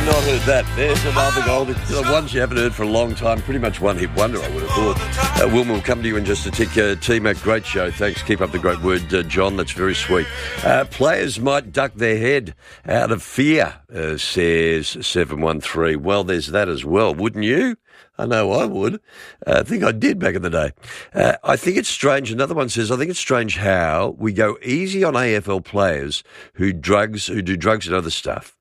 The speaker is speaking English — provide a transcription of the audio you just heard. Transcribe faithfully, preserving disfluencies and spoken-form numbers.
Not heard that. There's another goal. The ones you haven't heard for a long time. Pretty much one-hit wonder, I would have thought. Uh, Wilma will come to you in just a tick. Uh, T-Mac, great show. Thanks. Keep up the great word, uh, John. That's very sweet. Uh, players might duck their head out of fear, uh, says seven one three. Well, there's that as well. Wouldn't you? I know I would. Uh, I think I did back in the day. Uh, I think it's strange. Another one says, I think it's strange how we go easy on A F L players who drugs, who do drugs and other stuff.